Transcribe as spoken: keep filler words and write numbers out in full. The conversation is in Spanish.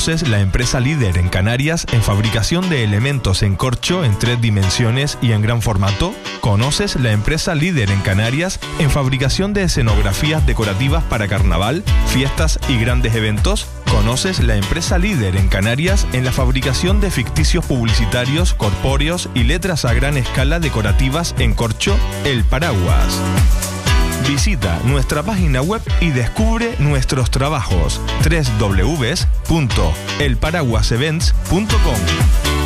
¿Conoces la empresa líder en Canarias en fabricación de elementos en corcho en tres dimensiones y en gran formato? ¿Conoces la empresa líder en Canarias en fabricación de escenografías decorativas para carnaval, fiestas y grandes eventos? ¿Conoces la empresa líder en Canarias en la fabricación de ficticios publicitarios, corpóreos y letras a gran escala decorativas en corcho? El Paraguas. Visita nuestra página web y descubre nuestros trabajos. doble u doble u doble u punto el paraguas events punto com